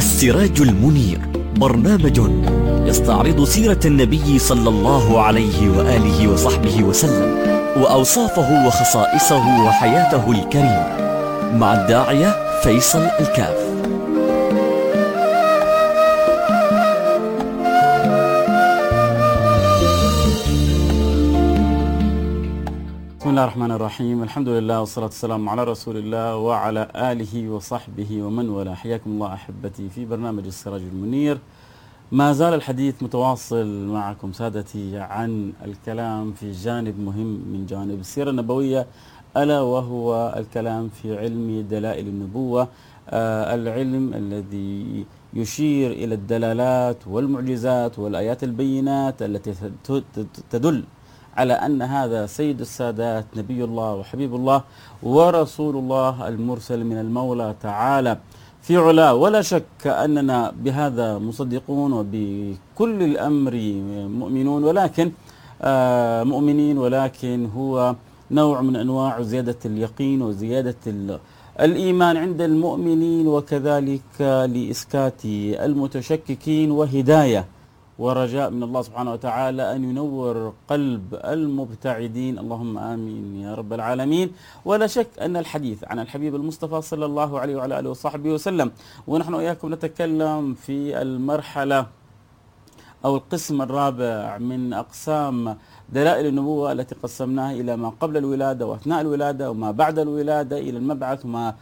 السراج المنير، برنامج يستعرض سيرة النبي صلى الله عليه وآله وصحبه وسلم، وأوصافه وخصائصه وحياته الكريمة، مع الداعية فيصل الكاف. بسم الله الرحمن الرحيم، الحمد لله والصلاة والسلام على رسول الله وعلى آله وصحبه ومن والاه. حياكم الله أحبتي في برنامج السراج المنير. ما زال الحديث متواصل معكم سادتي عن الكلام في جانب مهم من جانب السيرة النبوية، ألا وهو الكلام في علم دلائل النبوة، العلم الذي يشير إلى الدلالات والمعجزات والآيات البينات التي تدل على أن هذا سيد السادات نبي الله وحبيب الله ورسول الله المرسل من المولى تعالى في علاه. ولا شك أننا بهذا مصدقون وبكل الأمر مؤمنون، ولكن مؤمنين، ولكن هو نوع من أنواع زيادة اليقين وزيادة الإيمان عند المؤمنين، وكذلك لإسكات المتشككين وهداية ورجاء من الله سبحانه وتعالى أن ينور قلب المبتعدين، اللهم آمين يا رب العالمين. ولا شك أن الحديث عن الحبيب المصطفى صلى الله عليه وعلى آله وصحبه وسلم، ونحن وإياكم نتكلم في المرحلة أو القسم الرابع من أقسام دلائل النبوة التي قسمناها إلى ما قبل الولادة وأثناء الولادة وما بعد الولادة إلى المبعث، وما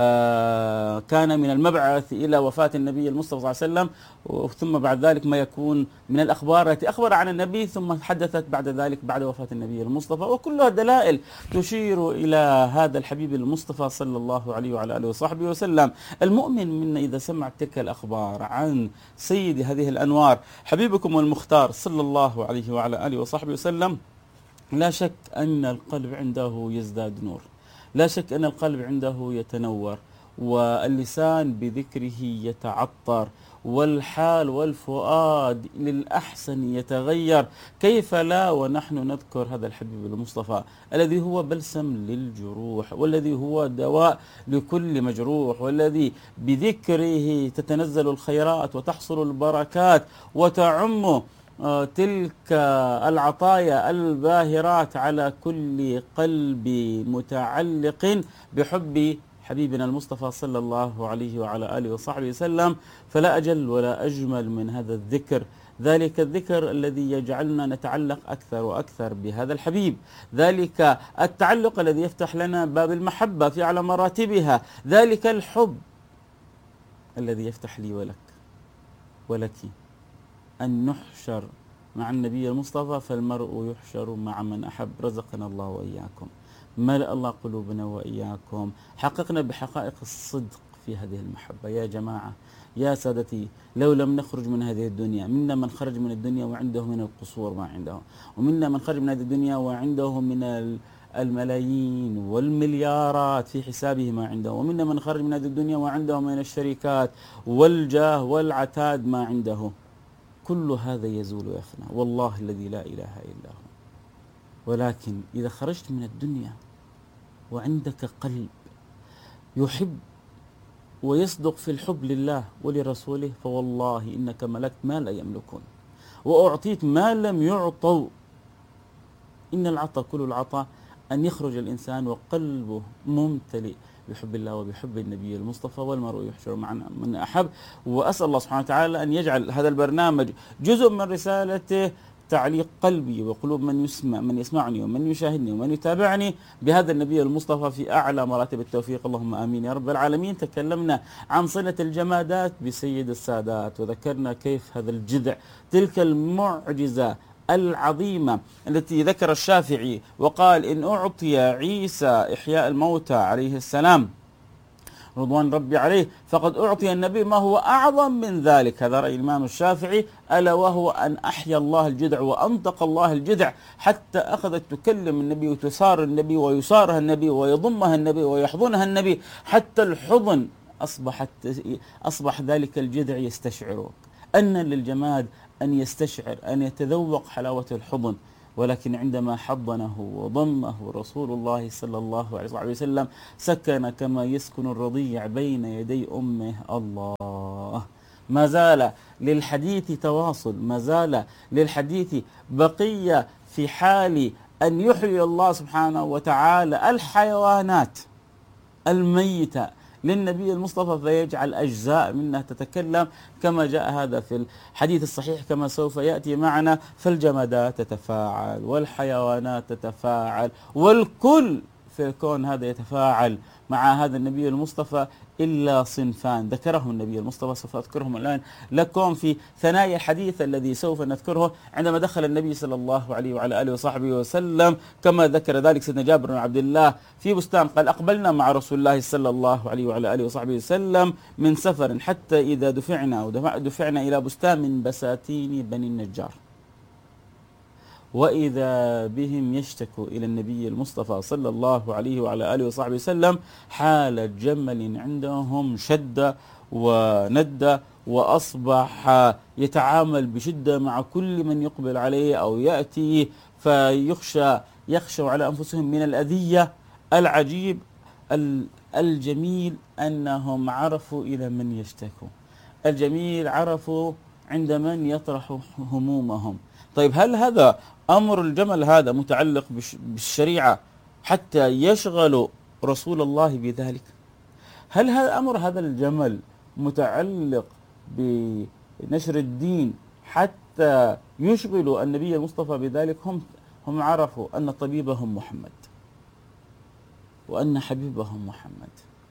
كان من المبعث إلى وفاة النبي المصطفى صلى الله عليه وسلم، ثم بعد ذلك ما يكون من الأخبار التي أخبر عن النبي ثم حدثت بعد ذلك بعد وفاة النبي المصطفى، وكلها دلائل تشير إلى هذا الحبيب المصطفى صلى الله عليه وعلى آله وصحبه وسلم. المؤمن منا إذا سمع تلك الأخبار عن سيد هذه الأنوار حبيبكم المختار صلى الله عليه وعلى آله وصحبه وسلم، لا شك أن القلب عنده يزداد نور، لا شك أن القلب عنده يتنور، واللسان بذكره يتعطر، والحال والفؤاد للأحسن يتغير. كيف لا ونحن نذكر هذا الحبيب المصطفى الذي هو بلسم للجروح، والذي هو دواء لكل مجروح، والذي بذكره تتنزل الخيرات وتحصل البركات وتعم تلك العطايا الباهرات على كل قلب متعلق بحب حبيبنا المصطفى صلى الله عليه وعلى آله وصحبه وسلم. فلا أجل ولا أجمل من هذا الذكر، ذلك الذكر الذي يجعلنا نتعلق أكثر وأكثر بهذا الحبيب، ذلك التعلق الذي يفتح لنا باب المحبة في أعلى مراتبها، ذلك الحب الذي يفتح لي ولك ولك أن نحشر مع النبي المصطفى، فالمرء يحشر مع من أحب. رزقنا الله وإياكم، ملأ الله قلوبنا وإياكم، حققنا بحقائق الصدق في هذه المحبة. يا جماعة، يا سادتي، لو لم نخرج من هذه الدنيا، منا من خرج من الدنيا وعنده من القصور ما عنده، ومنا من خرج من هذه الدنيا وعنده من الملايين والمليارات في حسابه ما عنده، ومنا من خرج من هذه الدنيا وعنده من الشركات والجاه والعتاد ما عنده. كل هذا يزول ويفنى، والله الذي لا إله إلا هو. ولكن إذا خرجت من الدنيا وعندك قلب يحب ويصدق في الحب لله ولرسوله، فوالله إنك ملكت ما لا يملكون، وأعطيت ما لم يعطوا. إن العطاء كل العطاء أن يخرج الإنسان وقلبه ممتلئ بحب الله وبحب النبي المصطفى، والمرء يحشر مع من أحب. وأسأل الله سبحانه وتعالى أن يجعل هذا البرنامج جزء من رسالته تعليق قلبي وقلوب من يسمعني ومن يشاهدني ومن يتابعني بهذا النبي المصطفى في أعلى مراتب التوفيق، اللهم آمين يا رب العالمين. تكلمنا عن صلة الجمادات بسيد السادات، وذكرنا كيف هذا الجذع، تلك المعجزة العظيمة التي ذكر الشافعي وقال إن أعطي عيسى إحياء الموتى عليه السلام رضوان ربي عليه فقد أعطي النبي ما هو أعظم من ذلك. هذا رأي الإمام الشافعي، ألا وهو أن أحيا الله الجذع وأنطق الله الجذع، حتى أخذت تكلم النبي وتسار النبي ويسارها النبي ويضمها النبي ويحضنها النبي، حتى الحضن أصبح ذلك الجذع يستشعر أن للجماد أن يستشعر، أن يتذوق حلاوة الحضن. ولكن عندما حضنه وضمه رسول الله صلى الله عليه وسلم سكن كما يسكن الرضيع بين يدي أمه. الله ما زال للحديث تواصل، ما زال للحديث بقية في حال أن يحيي الله سبحانه وتعالى الحيوانات الميتة للنبي المصطفى فيجعل أجزاء منها تتكلم، كما جاء هذا في الحديث الصحيح كما سوف يأتي معنا. فالجمادات تتفاعل والحيوانات تتفاعل والكل في الكون هذا يتفاعل مع هذا النبي المصطفى إلا صنفان ذكرهم النبي المصطفى، سوف أذكرهم الآن لكم في ثنايا الحديث الذي سوف نذكره. عندما دخل النبي صلى الله عليه وعلى آله وصحبه وسلم كما ذكر ذلك سيدنا جابر بن عبد الله في بستان، قال: أقبلنا مع رسول الله صلى الله عليه وعلى آله وصحبه وسلم من سفر حتى إذا دفعنا إلى بستان من بساتين بني النجار، وإذا بهم يشتكوا إلى النبي المصطفى صلى الله عليه وعلى آله وصحبه وسلم حالة جمل عندهم شدة وندة، وأصبح يتعامل بشدة مع كل من يقبل عليه أو يأتي، يخشوا على أنفسهم من الأذية. العجيب الجميل أنهم عرفوا إلى من يشتكوا، الجميل عرفوا عند من يطرح همومهم. طيب، هل هذا أمر الجمل هذا متعلق بالشريعة حتى يشغل رسول الله بذلك؟ هل هذا الجمل متعلق بنشر الدين حتى يشغل النبي المصطفى بذلك؟ هم عرفوا أن طبيبهم محمد وأن حبيبهم محمد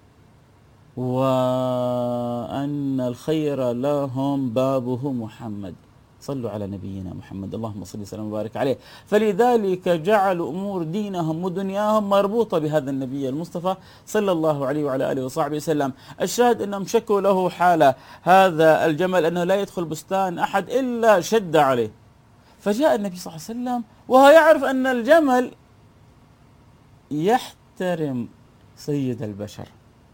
وأن الخير لهم بابه محمد. صلوا على نبينا محمد، اللهم صل وسلم وبارك عليه. فلذلك جعلوا أمور دينهم ودنياهم مربوطة بهذا النبي المصطفى صلى الله عليه وعلى آله وصحبه وسلم. الشاهد أنهم شكوا له حال هذا الجمل أنه لا يدخل بستان أحد إلا شد عليه. فجاء النبي صلى الله عليه وسلم وهو يعرف أن الجمل يحترم سيد البشر،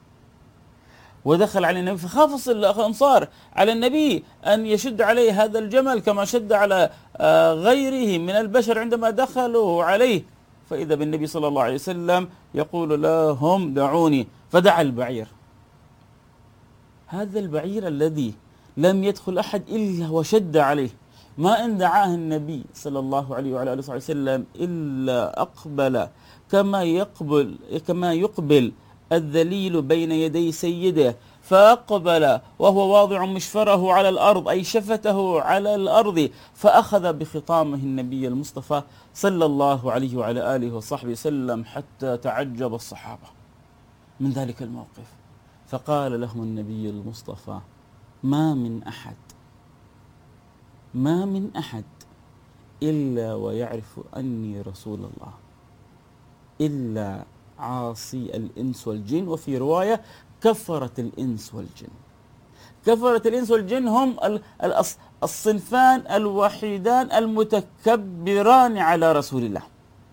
ودخل على النبي، فخاف الأنصار على النبي أن يشد عليه هذا الجمل كما شد على غيره من البشر عندما دخلوا عليه. فإذا بالنبي صلى الله عليه وسلم يقول لهم: دعوني. فدعا البعير، هذا البعير الذي لم يدخل أحد إلا وشد عليه، ما إن دعاه النبي صلى الله عليه وعلى آله وسلم إلا أقبل كما يقبل الذليل بين يدي سيده، فأقبل وهو واضع مشفره على الأرض، أي شفته على الأرض، فأخذ بخطامه النبي المصطفى صلى الله عليه وعلى آله وصحبه وسلم حتى تعجب الصحابة من ذلك الموقف. فقال لهم النبي المصطفى: ما من أحد إلا ويعرف أني رسول الله إلا عاصي الإنس والجن. وفي رواية: كفرة الإنس والجن. كفرة الإنس والجن هم الصنفان الوحيدان المتكبران على رسول الله،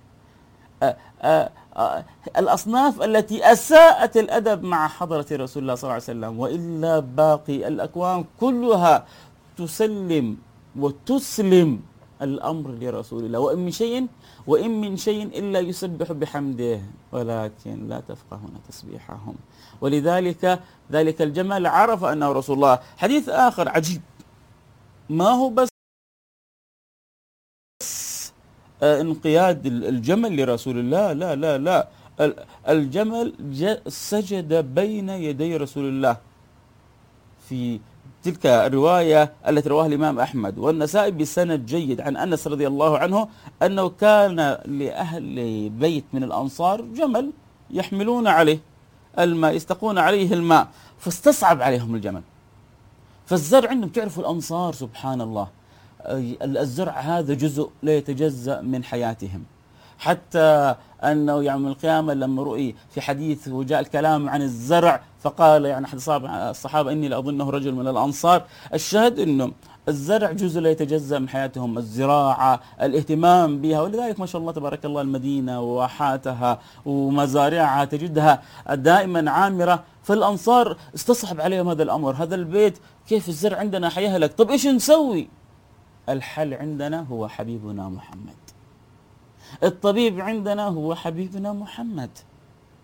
الأصناف التي أساءت الأدب مع حضرة رسول الله صلى الله عليه وسلم. وإلا باقي الأكوان كلها تسلم وتسلم الأمر لرسول الله. وإن من شيء إلا يسبح بحمده ولكن لا تفقهون تسبيحهم. ولذلك ذلك الجمل عرف أنه رسول الله. حديث آخر عجيب، ما هو بس انقياد الجمل لرسول الله، لا لا لا، الجمل سجد بين يدي رسول الله. في تلك الرواية التي رواها الإمام أحمد والنسائي بسند جيد عن أنس رضي الله عنه أنه كان لأهل بيت من الأنصار جمل يحملون عليه الماء، يستقون عليه الماء، فاستصعب عليهم الجمل. فالزرع عندهم، تعرفوا الأنصار سبحان الله، الزرع هذا جزء لا يتجزأ من حياتهم، حتى أنه يوم القيامة لما رؤي في حديث وجاء الكلام عن الزرع فقال أحد الصحابة: إني لأظنه رجل من الأنصار. الشاهد أنه الزرع جزء لا يتجزأ من حياتهم، الزراعة، الاهتمام بها. ولذلك ما شاء الله تبارك الله المدينة وواحاتها ومزارعها تجدها دائما عامرة. فالأنصار استصعب عليهم هذا الأمر، هذا البيت كيف الزرع عندنا حيهلك، طب إيش نسوي؟ الحل عندنا هو حبيبنا محمد، الطبيب عندنا هو حبيبنا محمد.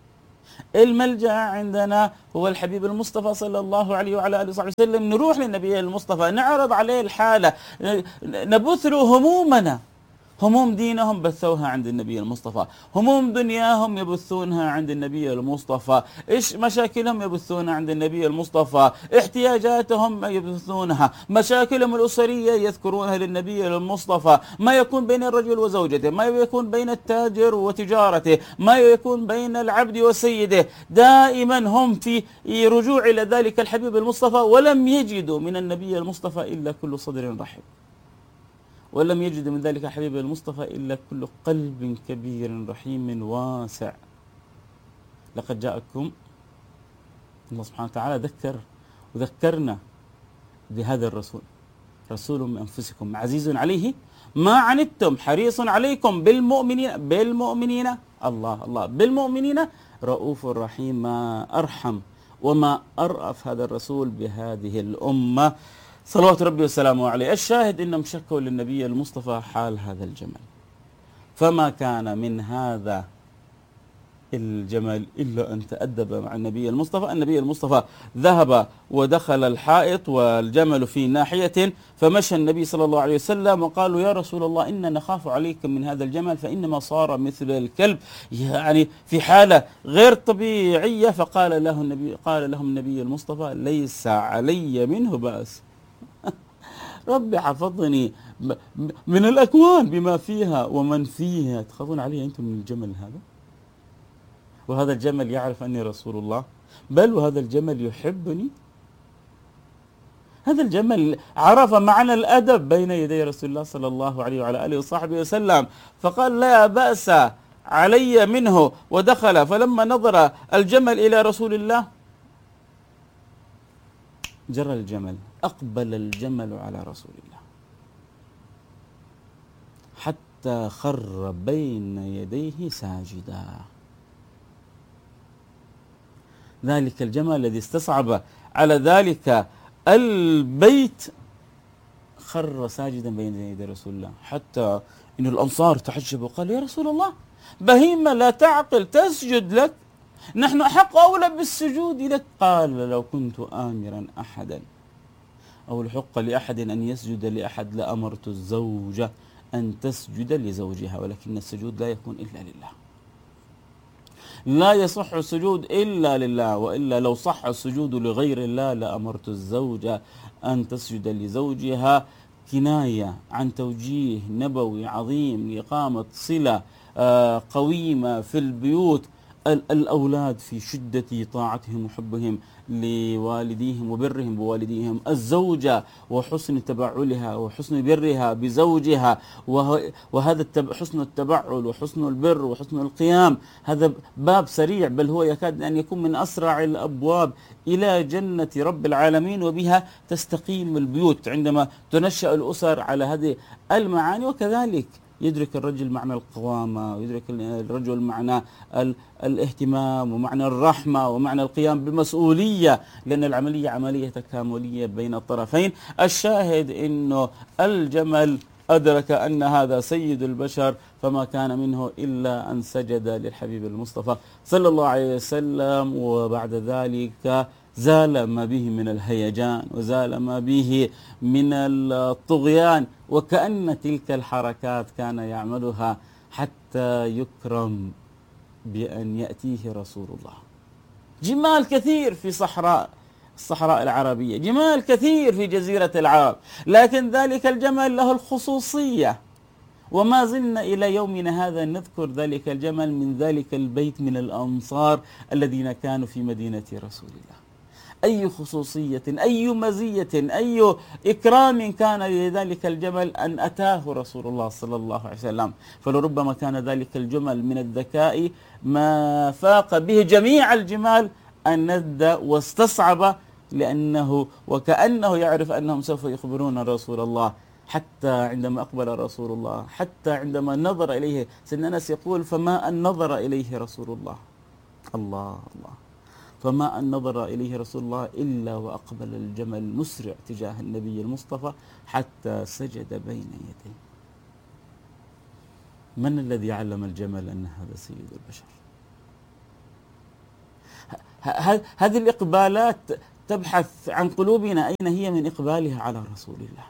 الملجأ عندنا هو الحبيب المصطفى صلى الله عليه وعلى آله وصحبه وسلم. نروح للنبي المصطفى، نعرض عليه الحالة، نبث له همومنا. هموم دينهم بثوها عند النبي المصطفى، هموم دنياهم يبثونها عند النبي المصطفى، إيش مشاكلهم يبثونها عند النبي المصطفى، احتياجاتهم يبثونها، مشاكلهم الأسرية يذكرونها للنبي المصطفى، ما يكون بين الرجل وزوجته، ما يكون بين التاجر وتجارته، ما يكون بين العبد وسيده، دائما هم في رجوع إلى ذلك الحبيب المصطفى، ولم يجدوا من النبي المصطفى إلا كل صدر رحب، ولم يجد من ذلك حبيب المصطفى إلا كل قلب كبير رحيم واسع. لقد جاءكم، الله سبحانه وتعالى وذكرنا بهذا الرسول، رسول من أنفسكم عزيز عليه ما عنتم حريص عليكم بالمؤمنين الله بالمؤمنين رؤوف رحيم. ما أرحم وما أرأف هذا الرسول بهذه الأمة صلوات ربي وسلامه عليه. الشاهد إنهم شكوا للنبي المصطفى حال هذا الجمل، فما كان من هذا الجمل إلا أن تأدب مع النبي المصطفى. النبي المصطفى ذهب ودخل الحائط والجمل في ناحية، فمشى النبي صلى الله عليه وسلم وقالوا يا رسول الله إنا نخاف عليكم من هذا الجمل فإنما صار مثل الكلب، يعني في حالة غير طبيعية. فقال لهم النبي المصطفى ليس علي منه بأس. ربي حفظني من الأكوان بما فيها ومن فيها، تخافون علي أنتم من الجمل هذا؟ وهذا الجمل يعرف أني رسول الله، بل وهذا الجمل يحبني. هذا الجمل عرف معنى الأدب بين يدي رسول الله صلى الله عليه وعلى آله وصحبه وسلم، فقال لا بأس علي منه ودخل. فلما نظر الجمل إلى رسول الله جرى الجمل، أقبل الجمل على رسول الله حتى خر بين يديه ساجدا. ذلك الجمل الذي استصعب على ذلك البيت خر ساجدا بين يدي رسول الله، حتى إن الأنصار تعجبوا وقالوا يا رسول الله بهيمة لا تعقل تسجد لك، نحن أحق أولى بالسجود لك. قال لو كنت آمرا أحدا أو الحق لأحد أن يسجد لأحد لأمرت الزوجة أن تسجد لزوجها، ولكن السجود لا يكون إلا لله، لا يصح السجود إلا لله، وإلا لو صح السجود لغير الله لأمرت الزوجة أن تسجد لزوجها. كناية عن توجيه نبوي عظيم لإقامة صلة قويمة في البيوت. الأولاد في شدة طاعتهم وحبهم لوالديهم وبرهم بوالديهم، الزوجة وحسن تبعلها وحسن برها بزوجها، وهذا حسن التبعل وحسن البر وحسن القيام هذا باب سريع، بل هو يكاد أن يكون من أسرع الأبواب إلى جنة رب العالمين، وبها تستقيم البيوت عندما تنشأ الأسر على هذه المعاني. وكذلك يدرك الرجل معنى القوامة، ويدرك الرجل معنى الاهتمام ومعنى الرحمة ومعنى القيام بمسؤولية، لأن العملية عملية تكاملية بين الطرفين. الشاهد إنه الجمل أدرك أن هذا سيد البشر، فما كان منه إلا أن سجد للحبيب المصطفى صلى الله عليه وسلم. وبعد ذلك زال ما به من الهيجان وزال ما به من الطغيان، وكأن تلك الحركات كان يعملها حتى يكرم بأن يأتيه رسول الله. جمال كثير في الصحراء العربية، جمال كثير في جزيرة العرب، لكن ذلك الجمل له الخصوصية، وما زلنا إلى يومنا هذا نذكر ذلك الجمل من ذلك البيت من الأنصار الذين كانوا في مدينة رسول الله. أي خصوصية، أي مزية، أي إكرام كان لذلك الجمل أن أتاه رسول الله صلى الله عليه وسلم. فلربما كان ذلك الجمل من الذكاء ما فاق به جميع الجمال أن ند واستصعب، لأنه وكأنه يعرف أنهم سوف يخبرون رسول الله. حتى عندما أقبل رسول الله، حتى عندما نظر إليه، سيدنا أنس يقول فما أن نظر إليه رسول الله، الله فما أن نظر إليه رسول الله إلا وأقبل الجمل مسرع تجاه النبي المصطفى حتى سجد بين يديه. من الذي علم الجمل أن هذا سيد البشر؟ هذه الإقبالات تبحث عن قلوبنا أين هي من إقبالها على رسول الله.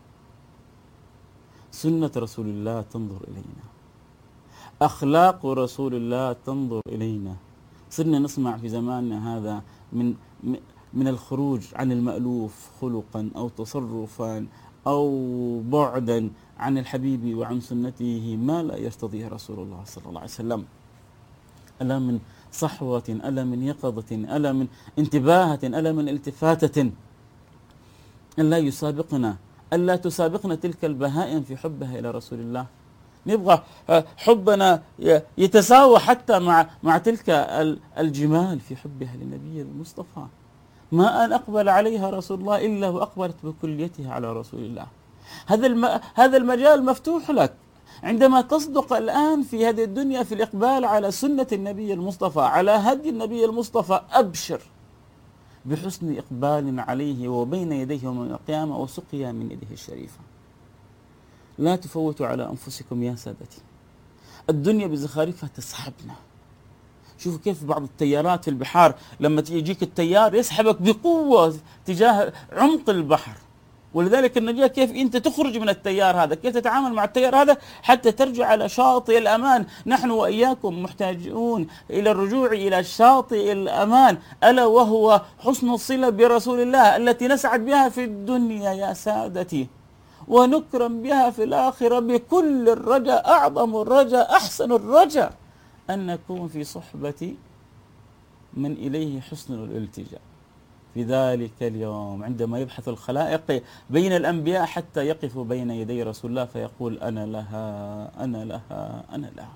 سنة رسول الله تنظر إلينا، أخلاق رسول الله تنظر إلينا. صرنا نسمع في زماننا هذا من الخروج عن المألوف خلقا أو تصرفا أو بعدا عن الحبيب وعن سنته ما لا يرتضيه رسول الله صلى الله عليه وسلم. ألا من صحوة، ألا من يقظة، ألا من انتباهة، ألا من التفاتة، ألا يسابقنا، ألا تسابقنا تلك البهائم في حبها إلى رسول الله. نبغى حبنا يتساوى حتى مع تلك الجمال في حبها للنبي المصطفى. ما أن أقبل عليها رسول الله إلا وأقبلت بكليتها على رسول الله. هذا المجال مفتوح لك عندما تصدق الآن في هذه الدنيا في الإقبال على سنة النبي المصطفى، على هدي النبي المصطفى. أبشر بحسن إقبال عليه وبين يديه يوم القيامة وسقيا من يده الشريفة. لا تفوتوا على أنفسكم يا سادتي، الدنيا بزخارفها تسحبنا. شوفوا كيف بعض التيارات في البحار لما يجيك التيار يسحبك بقوة تجاه عمق البحر، ولذلك النجاة كيف أنت تخرج من التيار هذا، كيف تتعامل مع التيار هذا حتى ترجع على شاطئ الأمان. نحن وإياكم محتاجون إلى الرجوع إلى شاطئ الأمان، ألا وهو حسن الصلة برسول الله التي نسعد بها في الدنيا يا سادتي ونكرم بها في الآخرة بكل الرجاء. أعظم الرجاء، أحسن الرجاء أن نكون في صحبة من إليه حسن الالتجاء في ذلك اليوم عندما يبحث الخلائق بين الأنبياء حتى يقفوا بين يدي رسول الله فيقول أنا لها أنا لها أنا لها.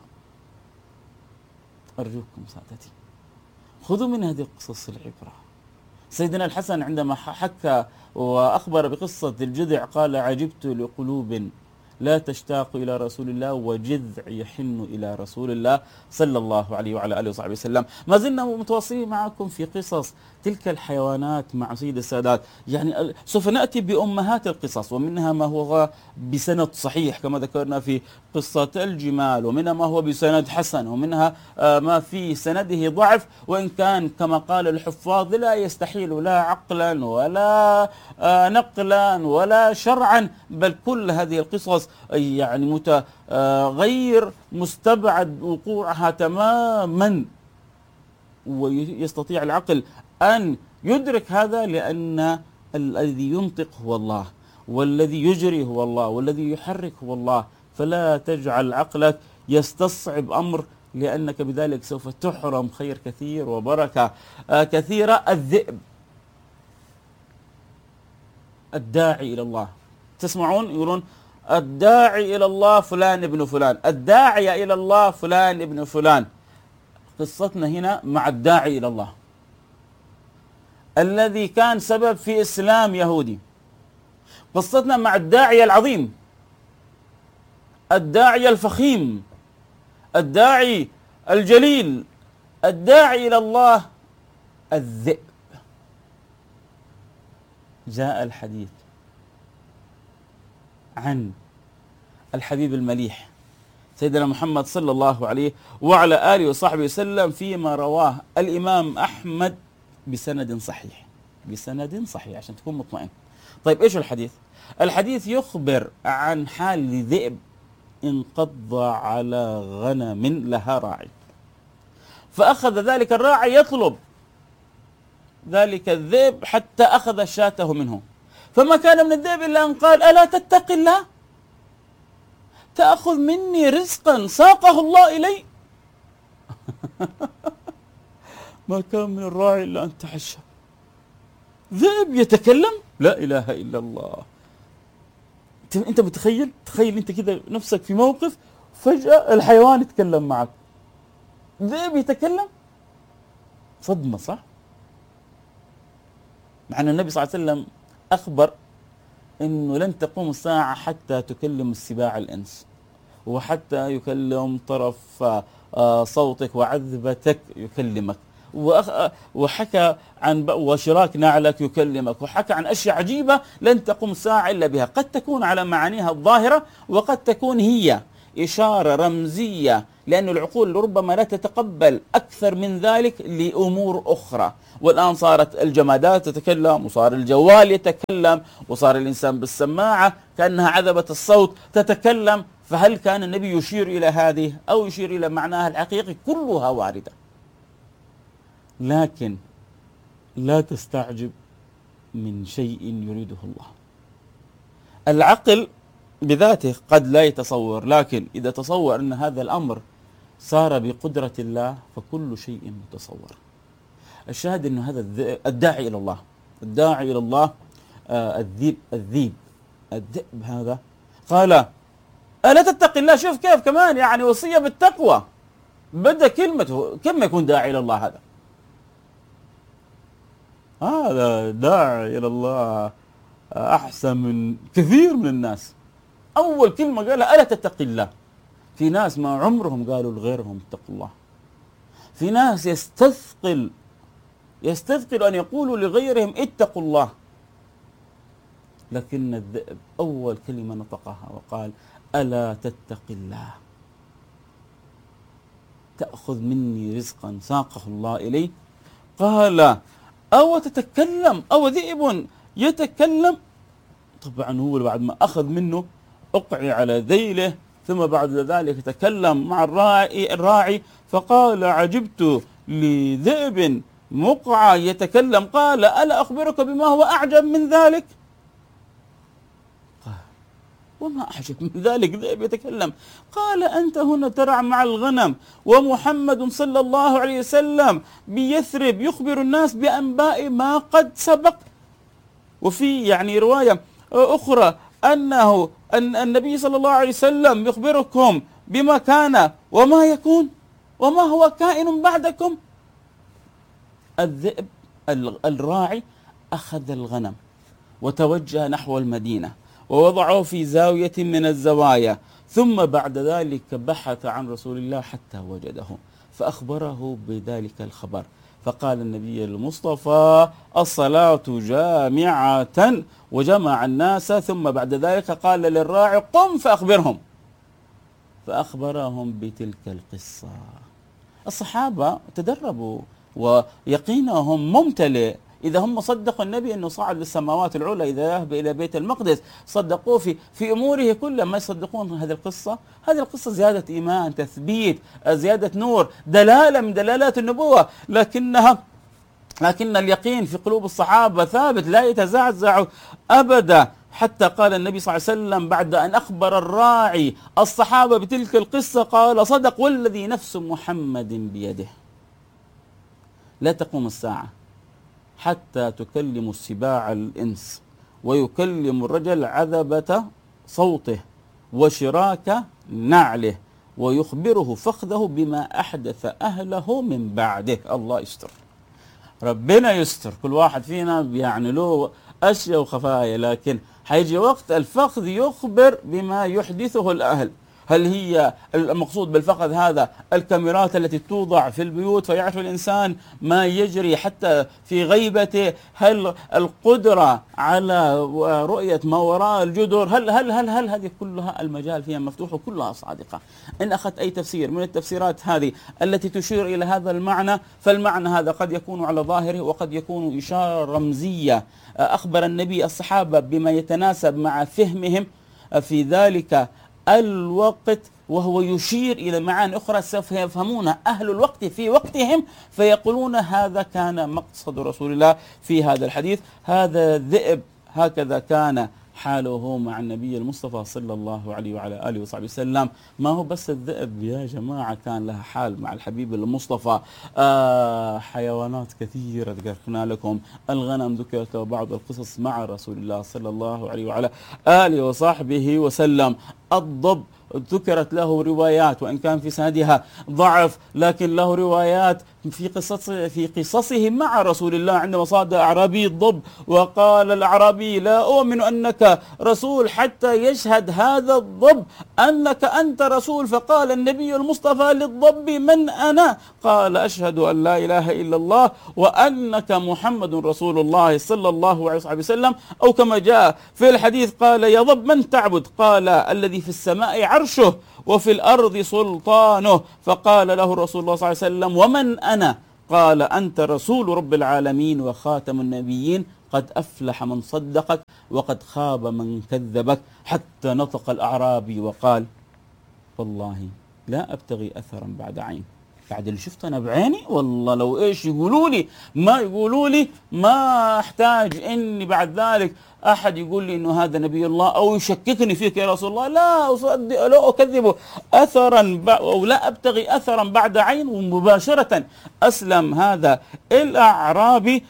أرجوكم سادتي خذوا من هذه القصص العبرة. سيدنا الحسن عندما حكى وأخبر بقصة الجذع قال عجبت لقلوب لا تشتاق إلى رسول الله وجذع يحن إلى رسول الله صلى الله عليه وعلى آله وصحبه وسلم. ما زلنا متواصلين معكم في قصص تلك الحيوانات مع سيد السادات. يعني سوف نأتي بأمهات القصص، ومنها ما هو بسند صحيح كما ذكرنا في قصة الجمال، ومنها ما هو بسند حسن، ومنها ما في سنده ضعف، وإن كان كما قال الحفاظ لا يستحيل لا عقلا ولا نقلا ولا شرعا، بل كل هذه القصص يعني غير مستبعد وقوعها تماما، ويستطيع العقل أن يدرك هذا، لأن الذي ينطق هو الله، والذي يجري هو الله، والذي يحرك هو الله. فلا تجعل عقلك يستصعب أمر، لأنك بذلك سوف تحرم خير كثير وبركة كثيرة. الذئب الداعي إلى الله، تسمعون يقولون الداعي إلى الله فلان ابن فلان، الداعي إلى الله فلان ابن فلان. قصتنا هنا مع الداعي إلى الله الذي كان سبب في إسلام يهودي. قصتنا مع الداعي العظيم، الداعي الفخيم، الداعي الجليل، الداعي إلى الله الذئب. جاء الحديث عن الحبيب المليح سيدنا محمد صلى الله عليه وعلى آله وصحبه وسلم فيما رواه الإمام أحمد بسند صحيح، بسند صحيح عشان تكون مطمئن. طيب إيش الحديث؟ الحديث يخبر عن حال ذئب انقض على غنم لها راعي، فأخذ ذلك الراعي يطلب ذلك الذئب حتى أخذ شاته منه، فما كان من الذئب إلا أن قال ألا تتقي الله تأخذ مني رزقا ساقه الله إلي. ما كان من الراعي إلا أن تحشى. ذئب يتكلم، لا إله إلا الله. أنت متخيل؟ تخيل أنت كده نفسك في موقف فجأة الحيوان يتكلم معك، ذئب يتكلم، صدمة صح؟ مع أن النبي صلى الله عليه وسلم أخبر أنه لن تقوم الساعة حتى تكلم السباع الإنس، وحتى يكلم طرف صوتك وعذبتك يكلمك، وحكى عن وشراك نعلك يكلمك، وحكى عن أشياء عجيبة لن تقوم الساعة إلا بها، قد تكون على معانيها الظاهرة وقد تكون هي إشارة رمزية، لأن العقول ربما لا تتقبل أكثر من ذلك لأمور أخرى. والآن صارت الجمادات تتكلم، وصار الجوال يتكلم، وصار الإنسان بالسماعة كأنها عذبة الصوت تتكلم. فهل كان النبي يشير إلى هذه أو يشير إلى معناها الحقيقي؟ كلها واردة. لكن لا تستعجب من شيء يريده الله. العقل بذاته قد لا يتصور، لكن إذا تصور أن هذا الأمر صار بقدرة الله فكل شيء متصور. الشاهد أن هذا الداعي إلى الله، الداعي إلى الله، الذئب هذا قال ألا تتقي الله. شوف كيف كمان يعني وصية بالتقوى، بدأ كلمته. كم يكون داعي إلى الله هذا؟ هذا داعي إلى الله أحسن من كثير من الناس. أول كلمة قالها ألا تتقي الله. في ناس ما عمرهم قالوا لغيرهم اتقوا الله. في ناس يستثقل أن يقولوا لغيرهم اتقوا الله. لكن الذئب أول كلمة نطقها وقال ألا تتقي الله. تأخذ مني رزقا ساقه الله إلي. قال أو تتكلم، أو ذئب يتكلم. طبعا هو بعد ما أخذ منه أقعي على ذيله، ثم بعد ذلك تكلم مع الراعي فقال عجبت لذئب مقعى يتكلم. قال ألا أخبرك بما هو أعجب من ذلك؟ قال وما أعجب من ذلك؟ ذئب يتكلم. قال أنت هنا ترعى مع الغنم، ومحمد صلى الله عليه وسلم بيثرب يخبر الناس بأنباء ما قد سبق. وفي يعني رواية أخرى أن النبي صلى الله عليه وسلم يخبركم بما كان وما يكون وما هو كائن بعدكم. الذئب الراعي أخذ الغنم وتوجه نحو المدينة ووضعه في زاوية من الزوايا، ثم بعد ذلك بحث عن رسول الله حتى وجده فأخبره بذلك الخبر. فقال النبي المصطفى الصلاة جامعة، وجمع الناس. ثم بعد ذلك قال للراعي قم فأخبرهم بتلك القصة. الصحابة تدربوا ويقينهم ممتلئ. إذا هم صدقوا النبي أنه صعد للسماوات العلى، إذا ذهب إلى بيت المقدس، صدقوه في أموره كلها. ما يصدقون هذه القصة؟ هذه القصة زيادة إيمان، تثبيت، زيادة نور، دلالة من دلالات النبوة. لكن اليقين في قلوب الصحابة ثابت لا يتزعزع أبدا. حتى قال النبي صلى الله عليه وسلم بعد أن أخبر الراعي الصحابة بتلك القصة قال صدق والذي نفس محمد بيده لا تقوم الساعة حتى تكلم السباع الإنس، ويكلم الرجل عذبة صوته وشراك نعله، ويخبره فخذه بما أحدث أهله من بعده. الله يستر، ربنا يستر. كل واحد فينا يعني له أشياء وخفايا، لكن حيجي وقت الفخذ يخبر بما يحدثه الأهل. هل هي المقصود بالفخذ هذا الكاميرات التي توضع في البيوت فيعرف الإنسان ما يجري حتى في غيبته؟ هل القدرة على رؤية ما وراء الجدر؟ هل هذه كلها المجال فيها مفتوح وكلها صادقة. إن أخذت أي تفسير من التفسيرات هذه التي تشير إلى هذا المعنى، فالمعنى هذا قد يكون على ظاهره وقد يكون إشارة رمزية. أخبر النبي الصحابة بما يتناسب مع فهمهم في ذلك الوقت، وهو يشير إلى معاني أخرى سوف يفهمونها أهل الوقت في وقتهم، فيقولون هذا كان مقصد رسول الله في هذا الحديث. هذا الذئب هكذا كان حاله مع النبي المصطفى صلى الله عليه وعلى آله وصحبه وسلم. ما هو بس الذئب يا جماعة، كان لها حال مع الحبيب المصطفى. حيوانات كثيرة ذكرنا لكم، الغنم ذكرت وبعض القصص مع رسول الله صلى الله عليه وعلى آله وصحبه وسلم. الضب ذكرت له روايات وإن كان في سندها ضعف، لكن له روايات في قصصه مع رسول الله. عندما صاد أعرابي الضب وقال الأعرابي لا أؤمن أنك رسول حتى يشهد هذا الضب أنك أنت رسول، فقال النبي المصطفى للضب من أنا؟ قال أشهد أن لا إله إلا الله وأنك محمد رسول الله صلى الله عليه وسلم. أو كما جاء في الحديث قال يا ضب من تعبد؟ قال الذي في السماء عرشه وفي الأرض سلطانه. فقال له الرسول الله صلى الله عليه وسلم: ومن أنا؟ قال: أنت رسول رب العالمين وخاتم النبيين، قد أفلح من صدقك وقد خاب من كذبك. حتى نطق الأعرابي وقال: والله لا أبتغي أثرا بعد عين. بعد اللي شفت أنا بعيني والله لو إيش يقولوا لي ما يقولوا لي ما أحتاج إني بعد ذلك أحد يقول لي إنه هذا نبي الله أو يشككني فيك يا رسول الله. لا أصدق، لا أكذبه أثرا أو لا أبتغي أثرا بعد عين. ومباشرة أسلم هذا الأعرابي.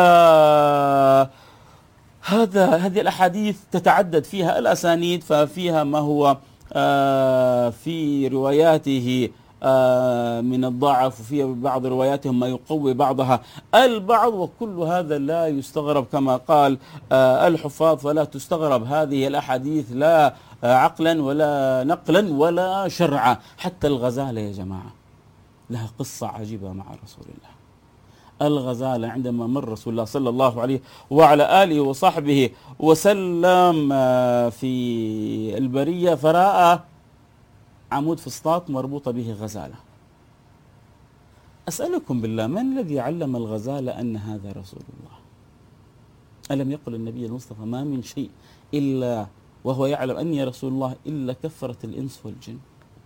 هذه الأحاديث تتعدد فيها الأسانيد، ففيها ما هو في رواياته من الضعف، وفي بعض رواياتهم ما يقوي بعضها البعض، وكل هذا لا يستغرب كما قال الحفاظ، فلا تستغرب هذه الأحاديث لا عقلا ولا نقلا ولا شرعا. حتى الغزالة يا جماعة لها قصة عجيبة مع رسول الله. الغزالة عندما مر رسول الله صلى الله عليه وعلى آله وصحبه وسلم في البرية فرأى عمود فسطاط مربوطة به غزالة. أسألكم بالله، من الذي علم الغزالة أن هذا رسول الله؟ ألم يقل النبي المصطفى: ما من شيء إلا وهو يعلم أني رسول الله إلا كفرة الإنس والجن.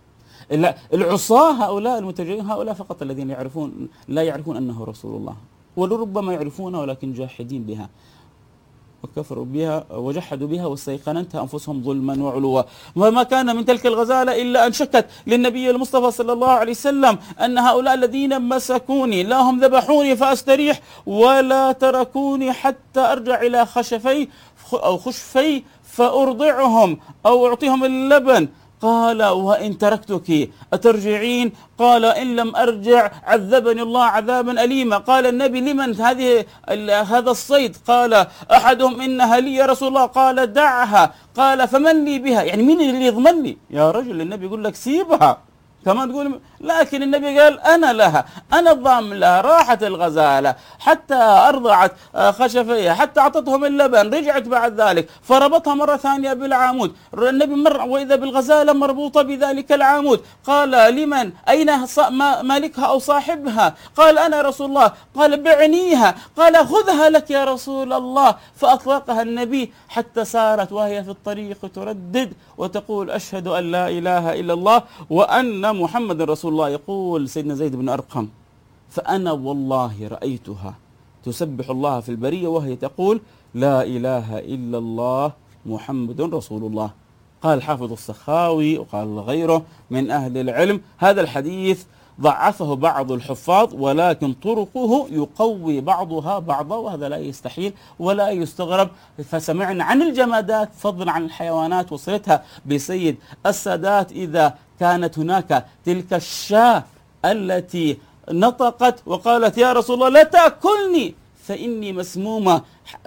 العصاة هؤلاء المتجرين هؤلاء فقط الذين لا يعرفون أنه رسول الله، ولربما يعرفونه ولكن جاحدين بها وكفروا بها وجحدوا بها واستيقنتها أنفسهم ظلما وعلوا. وما كان من تلك الغزالة إلا أن شكت للنبي المصطفى صلى الله عليه وسلم أن هؤلاء الذين مسكوني لا هم ذبحوني فأستريح ولا تركوني حتى أرجع إلى خشفي أو خشفي فأرضعهم أو أعطيهم اللبن. قال: وإن تركتك أترجعين؟ قال: إن لم أرجع عذبني الله عذابا أليما. قال النبي: لمن هذا الصيد؟ قال أحدهم: إنها لي يا رسول الله. قال: دعها. قال: فمن لي بها؟ يعني مين اللي يضمن لي؟ يا رجل النبي يقول لك سيبها كمان تقول، لكن النبي قال: أنا لها، أنا الضامن لها. راحت الغزالة حتى أرضعت خشفيها حتى أعطتهم اللبن، رجعت بعد ذلك فربطها مرة ثانية بالعامود. النبي مر وإذا بالغزالة مربوطة بذلك العامود. قال: لمن؟ أين مالكها أو صاحبها؟ قال: أنا رسول الله. قال: بعنيها. قال: خذها لك يا رسول الله. فأطلقها النبي حتى سارت وهي في الطريق تردد وتقول: أشهد أن لا إله إلا الله وأن محمد رسول الله. يقول سيدنا زيد بن أرقم: فأنا والله رأيتها تسبح الله في البرية وهي تقول: لا إله إلا الله محمد رسول الله. قال حافظ السخاوي وقال غيره من أهل العلم: هذا الحديث ضعفه بعض الحفاظ ولكن طرقه يقوي بعضها بعضا، وهذا لا يستحيل ولا يستغرب. فسمعنا عن الجمادات فضلا عن الحيوانات وصلتها بسيد السادات إذا كانت هناك تلك الشاة التي نطقت وقالت: يا رسول الله لا تأكلني فإني مسمومة،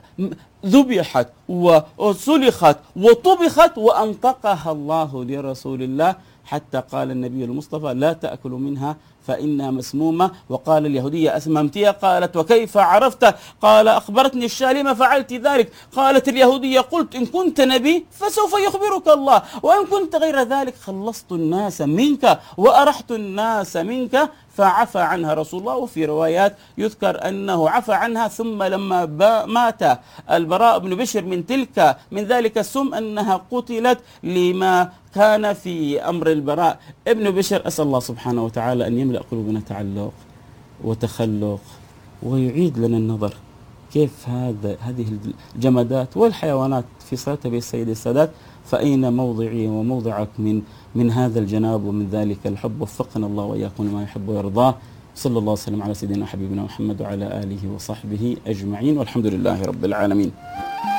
ذبحت وسلخت وطبخت وأنطقها الله لرسول الله حتى قال النبي المصطفى: لا تأكلوا منها فإنها مسمومة. وقال اليهودية: أسممتها؟ قالت: وكيف عرفت؟ قال: أخبرتني الشاة لما فعلت ذلك. قالت اليهودية: قلت إن كنت نبي فسوف يخبرك الله، وإن كنت غير ذلك خلصت الناس منك وأرحت الناس منك. فعفى عنها رسول الله. وفي روايات يذكر أنه عفى عنها، ثم لما مات البراء بن بشر من ذلك السم أنها قتلت لما كان في أمر البراء ابن بشر. أسأل الله سبحانه وتعالى أن يملأ قلوبنا تعلق وتخلق ويعيد لنا النظر كيف هذه الجمادات والحيوانات في صلاتها بالسيد السادات. فأين موضعي وموضعك من هذا الجناب ومن ذلك الحب؟ وفقنا الله وإياكم لما يحب ويرضاه. صلى الله وسلم على سيدنا حبيبنا محمد وعلى آله وصحبه أجمعين، والحمد لله رب العالمين.